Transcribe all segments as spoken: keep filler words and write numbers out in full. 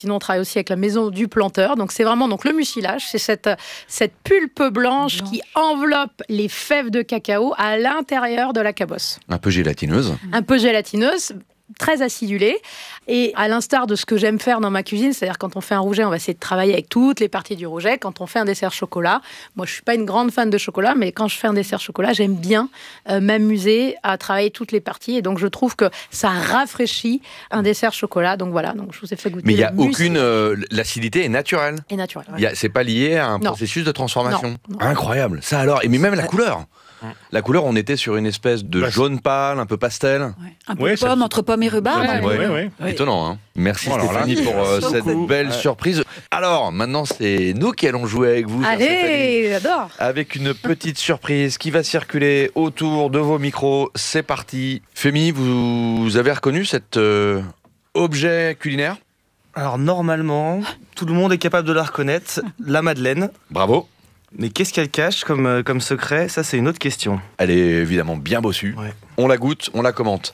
Sinon, on travaille aussi avec la maison du planteur. Donc, c'est vraiment donc, le mucilage. C'est cette, cette pulpe blanche, blanche qui enveloppe les fèves de cacao à l'intérieur de la cabosse. Un peu gélatineuse. Un peu gélatineuse. Très acidulé, et à l'instar de ce que j'aime faire dans ma cuisine, c'est-à-dire quand on fait un rouget, on va essayer de travailler avec toutes les parties du rouget. Quand on fait un dessert chocolat, moi je suis pas une grande fan de chocolat, mais quand je fais un dessert chocolat, j'aime bien euh, m'amuser à travailler toutes les parties, et donc je trouve que ça rafraîchit un dessert chocolat. Donc voilà, donc je vous ai fait goûter. Mais il y a le aucune, euh, l'acidité est naturelle. Est naturelle. Ouais. Il y a, c'est pas lié à un non. processus de transformation. Non, non. Incroyable. Ça alors, et mais même la couleur. La couleur, on était sur une espèce de bah, jaune pâle, un peu pastel. Ouais. Un peu ouais, pomme, ça... entre pomme et rhubarbe. Ouais, ouais, ouais, ouais. Étonnant, hein. Merci oh, Stéphanie là, pour euh, cette beaucoup. belle ouais. surprise. Alors, maintenant, c'est nous qui allons jouer avec vous. Allez, j'adore. Avec une petite surprise qui va circuler autour de vos micros. C'est parti. Fémi, vous avez reconnu cet euh, objet culinaire ? Alors, normalement, tout le monde est capable de la reconnaître. La madeleine. Bravo. Mais qu'est-ce qu'elle cache comme, euh, comme secret ? Ça, c'est une autre question. Elle est évidemment bien bossue. Ouais. On la goûte, on la commente.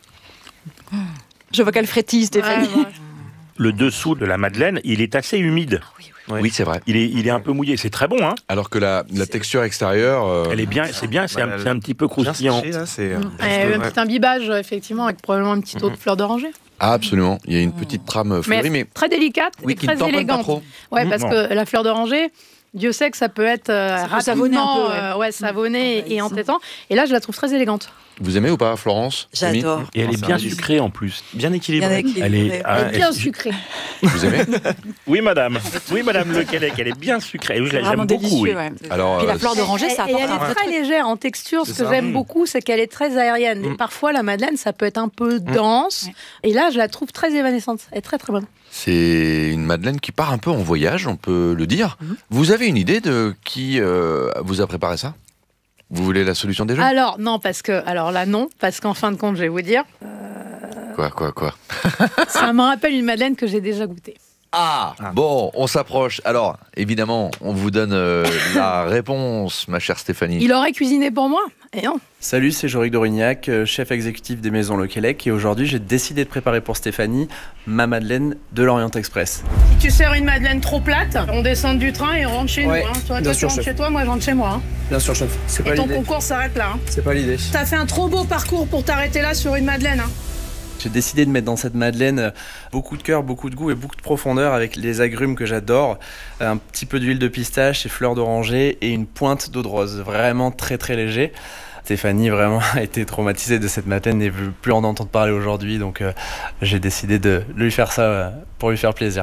Je vois qu'elle frétille, Stéphanie. Ouais, ouais. Le dessous de la madeleine, il est assez humide. Oui, oui. Ouais. Oui, c'est vrai. Il est, il est un peu mouillé. C'est très bon, hein. Alors que la, la texture extérieure... Euh... Elle est bien, c'est bien, c'est, bah, un, c'est un petit peu croustillant. Séché, là, c'est, Mmh. c'est Et ouais. un petit imbibage, effectivement, avec probablement un petit eau de fleur d'oranger. Ah, absolument. Il y a une petite trame fleurie, mais... mais très délicate oui, et qui ne très tamponne pas élégante. trop. Ouais, parce Mmh. que la fleur d'oranger... Dieu sait que ça peut être euh, Ça peut rapidement savonner un peu, ouais. euh, ouais, savonné Mmh. et entêtant. Et là, je la trouve très élégante. Vous aimez ou pas, Florence ? J'adore. Et elle Non, est c'est bien un délice. sucrée en plus. Bien équilibré. Bien équilibré. Elle est, ah, Elle est bien elle- sucrée. Vous aimez ? Oui, madame. Oui, madame Le Québec, elle est bien sucrée. Oui, je la- Vraiment j'aime beaucoup. délicieux, Oui. ouais. Alors, Puis la euh, fleur d'oranger, ça Et apporte elle un est vrai très truc. légère en texture. Ce C'est que ça. j'aime Mmh. beaucoup, c'est qu'elle est très aérienne. Et Mmh. parfois, la madeleine, ça peut être un peu dense. Ouais. Et là, je la trouve très évanescente. Elle est très, très bonne. c'est une madeleine qui part un peu en voyage, on peut le dire. Mhm. Vous avez une idée de qui euh, vous a préparé ça ? Vous voulez la solution déjà ? Alors, non, parce que... Alors là, non. Parce qu'en fin de compte, je vais vous dire, Quoi, quoi, quoi ? ça me rappelle une madeleine que j'ai déjà goûtée. Ah, bon, on s'approche. Alors, évidemment, on vous donne euh, la réponse, ma chère Stéphanie. Il aurait cuisiné pour moi ? Et non. Salut, c'est Jorik Dorignac, euh, chef exécutif des Maisons Le Quélec, et aujourd'hui j'ai décidé de préparer pour Stéphanie ma madeleine de l'Orient Express. Si tu sers une madeleine trop plate, on descend du train et on rentre chez Ouais, nous. Hein. Toi, bien toi, sûr, tu rentres chef. chez toi, moi, je rentre chez moi. Hein. Bien sûr, chef, c'est Et pas ton l'idée. concours s'arrête là. Hein. C'est pas l'idée. T'as fait un trop beau parcours pour t'arrêter là sur une madeleine. Hein. J'ai décidé de mettre dans cette madeleine euh, beaucoup de cœur, beaucoup de goût et beaucoup de profondeur avec les agrumes que j'adore, euh, un petit peu d'huile de pistache et fleurs d'oranger et une pointe d'eau de rose, vraiment très très léger. Stéphanie vraiment a été traumatisée de cette madeleine et ne veut plus en entendre parler aujourd'hui, donc euh, j'ai décidé de lui faire ça euh, pour lui faire plaisir.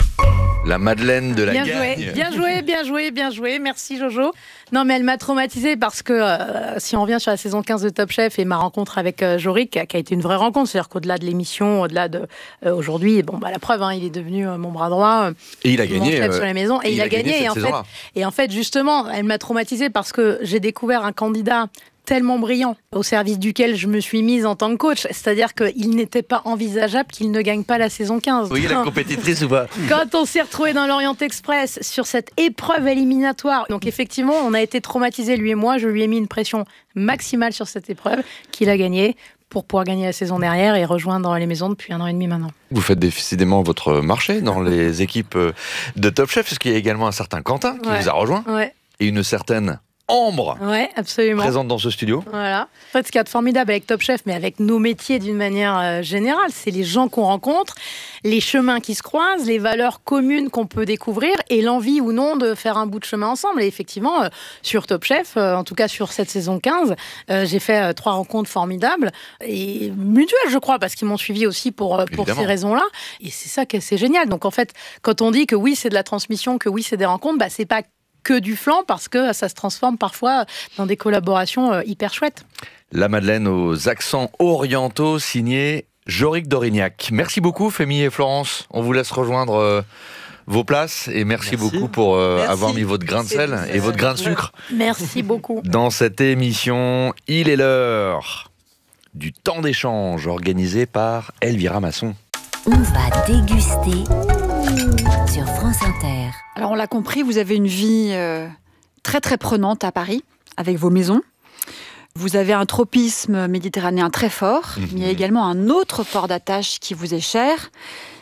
La madeleine de la Bien gagne. joué, bien joué, bien joué, bien joué. Merci Jojo. Non, mais elle m'a traumatisée parce que euh, si on revient sur la saison quinze de Top Chef et ma rencontre avec euh, Jorik, qui a été une vraie rencontre, c'est-à-dire qu'au-delà de l'émission, au-delà de euh, aujourd'hui, bon bah la preuve, hein, il est devenu euh, mon bras droit. Euh, Et il a mon gagné. chef euh, sur la maison et il, a gagné. cette Et en, fait, saison-là. et en fait, justement, elle m'a traumatisée parce que j'ai découvert un candidat tellement brillant, au service duquel je me suis mise en tant que coach. C'est-à-dire qu'il n'était pas envisageable qu'il ne gagne pas la saison quinze. Vous voyez la Enfin, compétitrice ou pas ? quand on s'est retrouvé dans l'Orient Express sur cette épreuve éliminatoire, donc effectivement, on a été traumatisés, lui et moi. Je lui ai mis une pression maximale sur cette épreuve qu'il a gagnée pour pouvoir gagner la saison derrière et rejoindre les maisons depuis un an et demi maintenant. Vous faites décidément votre marché dans les équipes euh, de Top Chef, parce qu'il y a également un certain Quentin qui Ouais. vous a rejoint Ouais, et une certaine Ambre ouais, absolument. présente dans ce studio. Voilà. En fait, ce qu'il y a de formidable avec Top Chef, mais avec nos métiers d'une manière euh, générale, c'est les gens qu'on rencontre, les chemins qui se croisent, les valeurs communes qu'on peut découvrir et l'envie ou non de faire un bout de chemin ensemble. Et effectivement, euh, sur Top Chef, euh, en tout cas sur cette saison quinze, euh, j'ai fait euh, trois rencontres formidables et mutuelles, je crois, parce qu'ils m'ont suivi aussi pour, euh, pour Évidemment. ces raisons-là. Et c'est ça que c'est génial. Donc en fait, quand on dit que oui, c'est de la transmission, que oui, c'est des rencontres, bah, c'est pas que du flan, parce que ça se transforme parfois dans des collaborations euh, hyper chouettes. La madeleine aux accents orientaux, signée Jorik Dorignac. Merci beaucoup, Fémi et Florence. On vous laisse rejoindre euh, vos places et merci, Merci. beaucoup pour euh, Merci. avoir mis votre grain de C'est sel tout, et votre grain de ouais. sucre Merci beaucoup. dans cette émission. Il est l'heure du temps d'échange organisé par Elvira Masson. On va déguster sur France Inter. Alors on l'a compris, vous avez une vie euh, très très prenante à Paris, avec vos maisons. Vous avez un tropisme méditerranéen très fort, Mmh. mais il y a également un autre port d'attache qui vous est cher,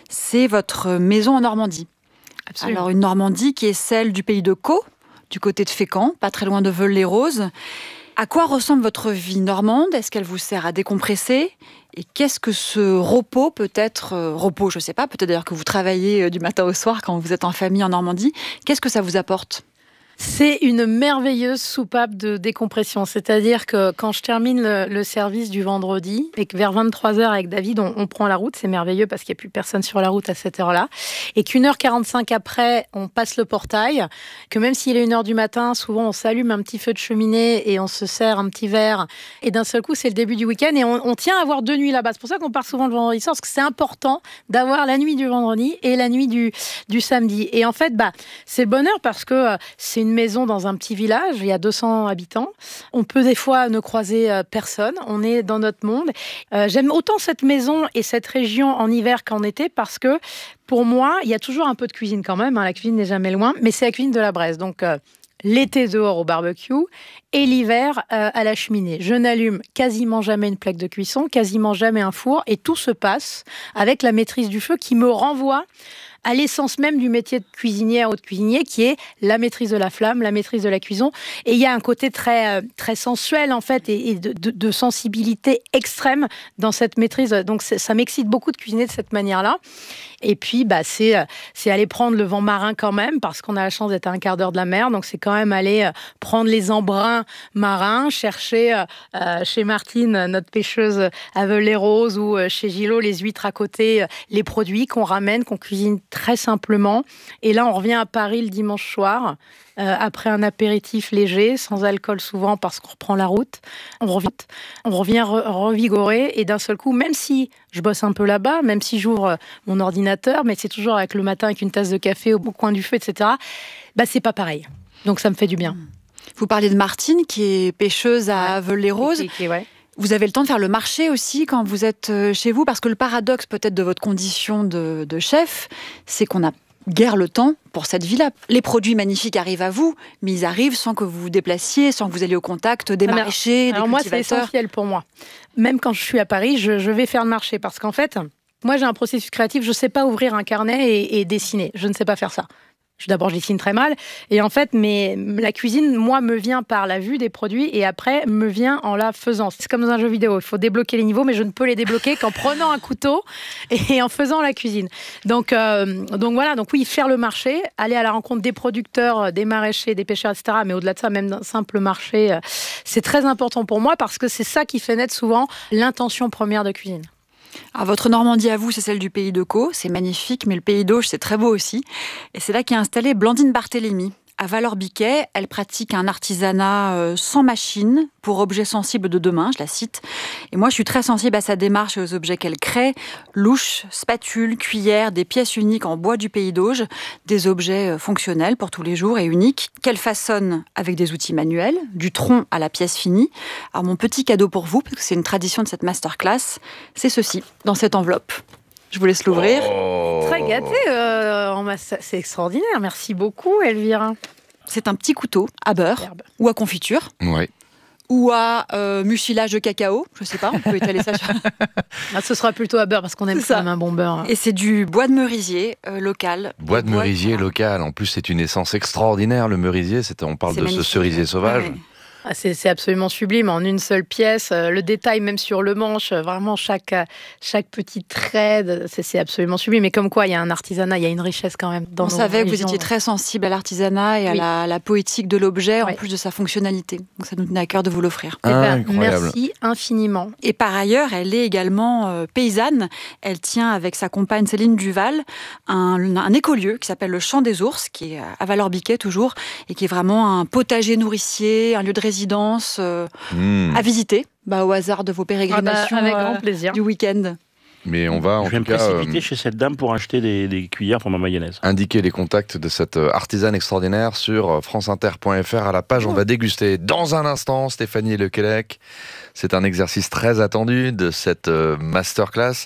c'est votre maison en Normandie. Absolument. Alors une Normandie qui est celle du pays de Caux, du côté de Fécamp, pas très loin de Veules-les-Roses. À quoi ressemble votre vie normande ? Est-ce qu'elle vous sert à décompresser ? Et qu'est-ce que ce repos, peut-être, euh, repos, je ne sais pas, peut-être d'ailleurs que vous travaillez euh, du matin au soir quand vous êtes en famille en Normandie, qu'est-ce que ça vous apporte ? C'est une merveilleuse soupape de décompression. C'est-à-dire que quand je termine le, le service du vendredi et que vers vingt-trois heures avec David, on, on prend la route, c'est merveilleux parce qu'il n'y a plus personne sur la route à cette heure-là. Et qu'une heure quarante-cinq après, on passe le portail, que même s'il est une heure du matin, souvent on s'allume un petit feu de cheminée et on se sert un petit verre. Et d'un seul coup, c'est le début du week-end et on, on tient à avoir deux nuits là-bas. C'est pour ça qu'on part souvent le vendredi soir parce que c'est important d'avoir la nuit du vendredi et la nuit du, du samedi. Et en fait, bah, c'est le bonheur parce que euh, c'est une maison dans un petit village, il y a deux cents habitants. On peut des fois ne croiser euh, personne, on est dans notre monde. Euh, j'aime autant cette maison et cette région en hiver qu'en été parce que pour moi, il y a toujours un peu de cuisine quand même, hein, la cuisine n'est jamais loin, mais c'est la cuisine de la Bresse. Donc euh, l'été dehors au barbecue et l'hiver euh, à la cheminée. Je n'allume quasiment jamais une plaque de cuisson, quasiment jamais un four et tout se passe avec la maîtrise du feu qui me renvoie à l'essence même du métier de cuisinière ou de cuisinier, qui est la maîtrise de la flamme, la maîtrise de la cuisson. Et il y a un côté très, très sensuel, en fait, et, et de, de, de sensibilité extrême dans cette maîtrise. Donc, ça m'excite beaucoup de cuisiner de cette manière-là. Et puis, bah, c'est, c'est aller prendre le vent marin quand même, parce qu'on a la chance d'être à un quart d'heure de la mer. Donc, c'est quand même aller prendre les embruns marins, chercher euh, chez Martine, notre pêcheuse à Veules-les-Roses, ou euh, chez Gillot, les huîtres à côté, euh, les produits qu'on ramène, qu'on cuisine très simplement. Et là, on revient à Paris le dimanche soir, euh, après un apéritif léger, sans alcool souvent, parce qu'on reprend la route. On revient, on revient re- revigoré. Et d'un seul coup, même si je bosse un peu là-bas, même si j'ouvre mon ordinateur, mais c'est toujours avec le matin avec une tasse de café au coin du feu, et cetera, bah, c'est pas pareil. Donc, ça me fait du bien. Vous parlez de Martine, qui est pêcheuse à ouais. Veules-les-Roses. Et, et, ouais. Vous avez le temps de faire le marché aussi quand vous êtes chez vous, parce que le paradoxe peut-être de votre condition de, de chef, c'est qu'on n'a guère le temps pour cette vie-là. Les produits magnifiques arrivent à vous, mais ils arrivent sans que vous vous déplaciez, sans que vous alliez au contact des alors, maraîchers, alors des moi, cultivateurs. C'est essentiel pour moi. Même quand je suis à Paris, je, je vais faire le marché, parce qu'en fait, moi j'ai un processus créatif, je ne sais pas ouvrir un carnet et, et dessiner, je ne sais pas faire ça. D'abord, je dessine très mal. Et en fait, mais la cuisine, moi, me vient par la vue des produits et après, me vient en la faisant. C'est comme dans un jeu vidéo. Il faut débloquer les niveaux, mais je ne peux les débloquer qu'en prenant un couteau et en faisant la cuisine. Donc, euh, donc voilà. Donc oui, faire le marché, aller à la rencontre des producteurs, des maraîchers, des pêcheurs, et cetera. Mais au-delà de ça, même d'un simple marché, c'est très important pour moi parce que c'est ça qui fait naître souvent l'intention première de cuisine. Alors, votre Normandie à vous, c'est celle du pays de Caux, c'est magnifique, mais le pays d'Auge, c'est très beau aussi. Et c'est là qu'est installée Blandine Barthélémy. À Vallorbiquet, elle pratique un artisanat sans machine pour objets sensibles de demain, je la cite. Et moi, je suis très sensible à sa démarche et aux objets qu'elle crée. Louches, spatules, cuillères, des pièces uniques en bois du pays d'Auge, des objets fonctionnels pour tous les jours et uniques, qu'elle façonne avec des outils manuels, du tronc à la pièce finie. Alors, mon petit cadeau pour vous, parce que c'est une tradition de cette masterclass, c'est ceci, dans cette enveloppe. Je vous laisse l'ouvrir. Oh. Très gâté, euh, c'est extraordinaire. Merci beaucoup, Elvira. C'est un petit couteau à beurre Herbe. Ou à confiture. Oui. Ou à euh, mucilage de cacao. Je sais pas, on peut étaler ça sur... Ah, ce sera plutôt à beurre parce qu'on aime quand même un bon beurre. Et c'est du bois de merisier euh, local. Bois de merisier bois... local. En plus, c'est une essence extraordinaire, le merisier. C'est, on parle c'est de magnifique. Ce cerisier sauvage. Ouais. Ah, c'est, c'est absolument sublime, en une seule pièce, euh, le détail même sur le manche, euh, vraiment chaque, chaque petit trait, c'est, c'est absolument sublime. Mais comme quoi, il y a un artisanat, il y a une richesse quand même. Dans On savait régions. Que vous étiez très sensible à l'artisanat et oui. à la, la poétique de l'objet, oui. en plus de sa fonctionnalité. Donc ça nous tenait à cœur de vous l'offrir. Ah, ben, merci infiniment. Et par ailleurs, elle est également euh, paysanne. Elle tient avec sa compagne Céline Duval un, un écolieu qui s'appelle le Champ des Ours, qui est à Vallorbiquet toujours, et qui est vraiment un potager nourricier, un lieu de résidence euh, mmh. à visiter bah, au hasard de vos pérégrinations ah bah, avec grand plaisir. Euh, du week-end. Mais on va en Je vais tout me cas, précipiter euh, chez cette dame pour acheter des, des cuillères pour ma mayonnaise. Indiquer les contacts de cette artisane extraordinaire sur franceinter point f r à la page. On va déguster dans un instant Stéphanie Lequelec. C'est un exercice très attendu de cette euh, masterclass.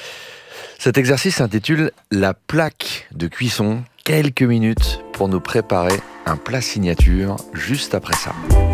Cet exercice s'intitule La plaque de cuisson. Quelques minutes pour nous préparer un plat signature juste après ça.